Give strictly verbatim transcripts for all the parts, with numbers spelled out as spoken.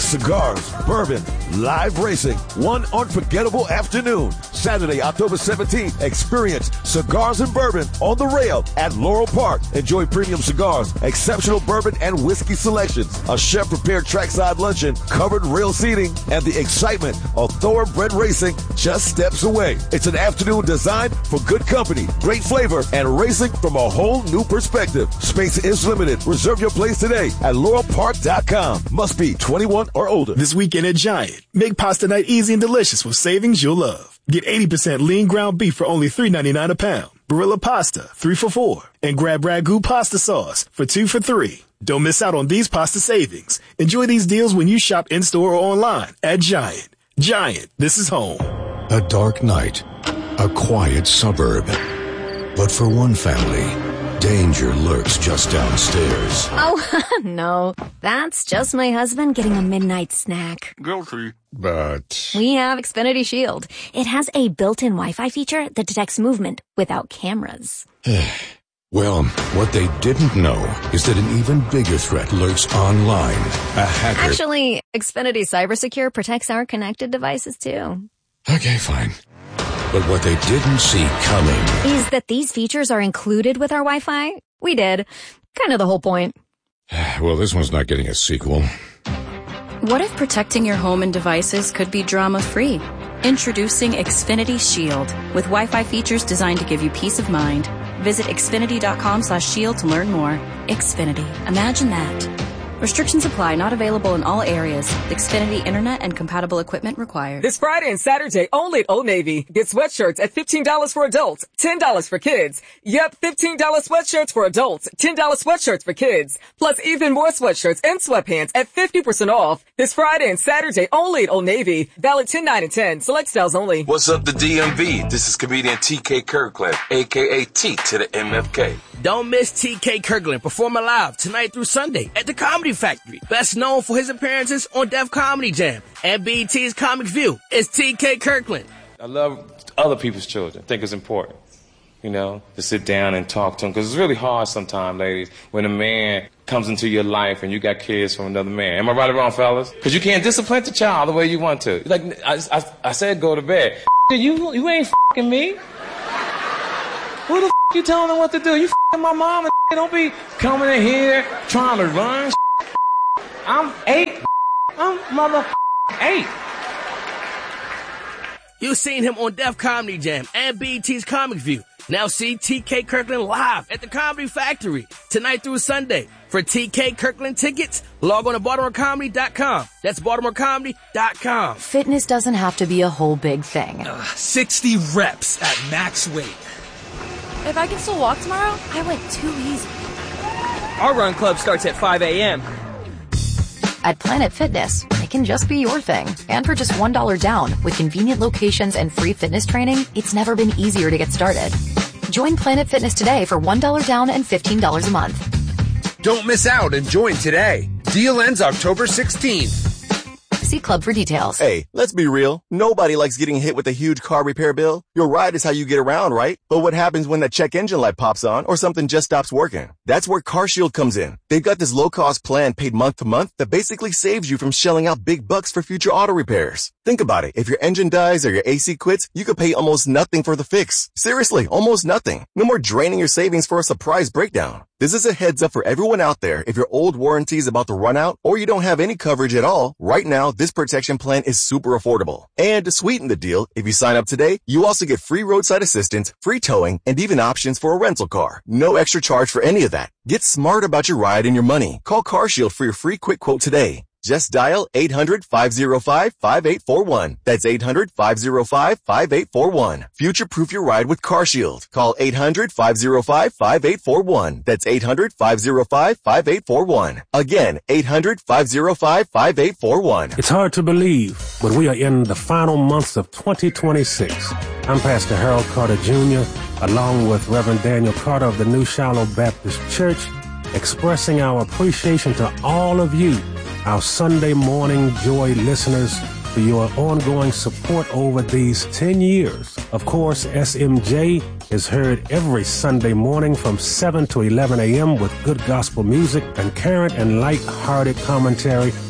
cigars, bourbon, live racing, one unforgettable afternoon. Saturday, October seventeenth, experience Cigars and Bourbon on the rail at Laurel Park. Enjoy premium cigars, exceptional bourbon and whiskey selections, a chef-prepared trackside luncheon, covered rail seating, and the excitement of thoroughbred racing just steps away. It's an afternoon designed for good company, great flavor, and racing from a whole new perspective. Space is limited. Reserve your place today at laurel park dot com. Must be twenty-one or older. This weekend at Giant, make pasta night easy and delicious with savings you'll love. Get eighty percent lean ground beef for only three ninety-nine a pound. Barilla pasta, three for four. And grab Ragu pasta sauce for two for three. Don't miss out on these pasta savings. Enjoy these deals when you shop in-store or online at Giant. Giant, this is home. A dark night, a quiet suburb. But for one family, danger lurks just downstairs. Oh, no. That's just my husband getting a midnight snack. Guilty. But we have Xfinity Shield. It has a built-in Wi-Fi feature that detects movement without cameras. Well, what they didn't know is that an even bigger threat lurks online. A hacker. Actually, Xfinity CyberSecure protects our connected devices, too. Okay, fine. But what they didn't see coming is that these features are included with our Wi-Fi. We did. Kind of the whole point. Well, this one's not getting a sequel. What if protecting your home and devices could be drama-free? Introducing Xfinity Shield with Wi-Fi features designed to give you peace of mind. Visit xfinity.com slash shield to learn more. Xfinity. Imagine that. Restrictions apply. Not available in all areas. Xfinity Internet and compatible equipment required. This Friday and Saturday, only at Old Navy. Get sweatshirts at fifteen dollars for adults, ten dollars for kids. Yep, fifteen dollars sweatshirts for adults, ten dollars sweatshirts for kids. Plus even more sweatshirts and sweatpants at fifty percent off. This Friday and Saturday, only at Old Navy. Valid ten, nine, and ten. Select styles only. What's up, the D M V? This is comedian T K Kirkland, a k a. T to the M F K. Don't miss T K Kirkland performing live tonight through Sunday at the Comedy Factory. Best known for his appearances on Def Comedy Jam and B E T's Comic View. It's T K Kirkland. I love other people's children. I think it's important, you know, to sit down and talk to them. Because it's really hard sometimes, ladies, when a man comes into your life and you got kids from another man. Am I right or wrong, fellas? Because you can't discipline the child the way you want to. Like, I, I, I said go to bed. You, you ain't f***ing me. Who the f*** you telling them what to do? You f***ing my mom and don't be coming in here trying to run. I'm eight. I'm mother eight. You've seen him on Def Comedy Jam and B E T's Comic View. Now see T K Kirkland live at the Comedy Factory tonight through Sunday. For T K Kirkland tickets, log on to baltimore comedy dot com. That's baltimore comedy dot com. Fitness doesn't have to be a whole big thing. Uh, sixty reps at max weight. If I can still walk tomorrow, I went too easy. Our run club starts at five a.m. At Planet Fitness, it can just be your thing. And for just one dollar down, with convenient locations and free fitness training, it's never been easier to get started. Join Planet Fitness today for one dollar down and fifteen dollars a month. Don't miss out and join today. Deal ends October sixteenth. See Club for details. Hey, let's be real. Nobody likes getting hit with a huge car repair bill. Your ride is how you get around, right? But what happens when that check engine light pops on or something just stops working? That's where CarShield comes in. They've got this low-cost plan paid month to month that basically saves you from shelling out big bucks for future auto repairs. Think about it. If your engine dies or your A C quits, you could pay almost nothing for the fix. Seriously, almost nothing. No more draining your savings for a surprise breakdown. This is a heads up for everyone out there. If your old warranty is about to run out or you don't have any coverage at all, right now, this protection plan is super affordable. And to sweeten the deal, if you sign up today, you also get free roadside assistance, free towing, and even options for a rental car. No extra charge for any of that. Get smart about your ride and your money. Call CarShield for your free quick quote today. Just dial eight hundred, five oh five, five eight four one. That's eight hundred, five oh five, five eight four one. Future-proof your ride with CarShield. Call eight hundred, five oh five, five eight four one. That's eight hundred, five oh five, five eight four one. Again, eight hundred, five oh five, five eight four one. It's hard to believe, but we are in the final months of twenty twenty-six. I'm Pastor Harold Carter Junior, along with Reverend Daniel Carter of the New Shiloh Baptist Church, expressing our appreciation to all of you, our Sunday Morning Joy listeners, for your ongoing support over these ten years. Of course, S M J is heard every Sunday morning from seven to eleven a.m. with good gospel music and current and light-hearted commentary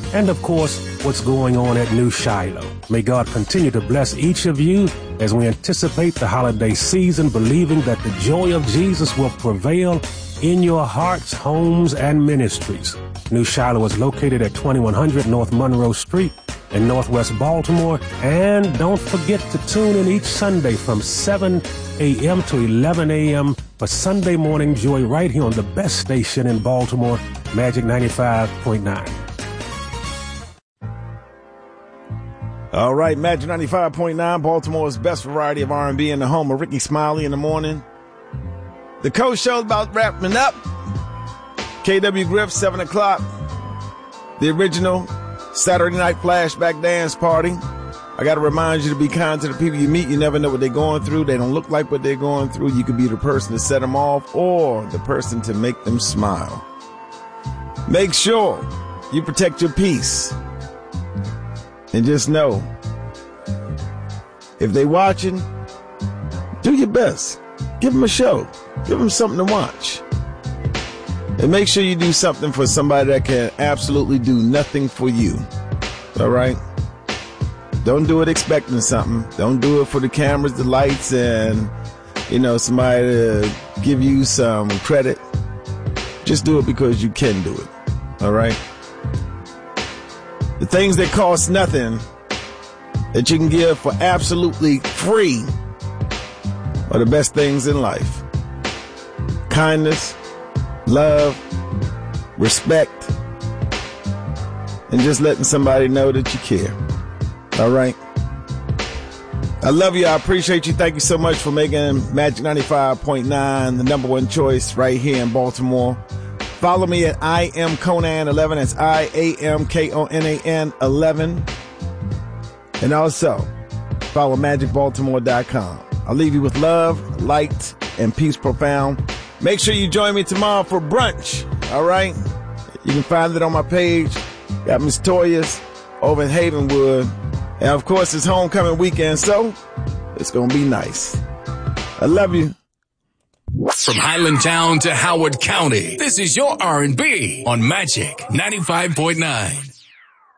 and, of course, what's going on at New Shiloh. May God continue to bless each of you as we anticipate the holiday season, believing that the joy of Jesus will prevail in your hearts, homes, and ministries. New Shiloh is located at twenty-one hundred North Monroe Street in Northwest Baltimore. And don't forget to tune in each Sunday from seven a.m. to eleven a.m. for Sunday Morning Joy right here on the best station in Baltimore, Magic ninety-five point nine. All right, Magic ninety-five point nine, Baltimore's best variety of R and B in the home of Ricky Smiley in the morning. The Coach Show's about wrapping up. K W Griff, seven o'clock. The original Saturday Night Flashback Dance Party. I got to remind you to be kind to the people you meet. You never know what they're going through. They don't look like what they're going through. You could be the person to set them off or the person to make them smile. Make sure you protect your peace. And just know, if they watching, do your best. Give them a show. Give them something to watch. And make sure you do something for somebody that can absolutely do nothing for you. All right? Don't do it expecting something. Don't do it for the cameras, the lights, and, you know, somebody to give you some credit. Just do it because you can do it. All right? The things that cost nothing that you can give for absolutely free are the best things in life. Kindness, love, respect, and just letting somebody know that you care. All right? I love you. I appreciate you. Thank you so much for making Magic ninety-five point nine the number one choice right here in Baltimore. Follow me at I am Conan eleven. That's I A M K O N A N eleven. And also, follow magic baltimore dot com. I'll leave you with love, light, and peace profound. Make sure you join me tomorrow for brunch. All right? You can find it on my page. Got Miss Toya's over in Havenwood. And, of course, it's homecoming weekend, so it's going to be nice. I love you. From Highlandtown to Howard County, this is your R and B on Magic ninety-five point nine.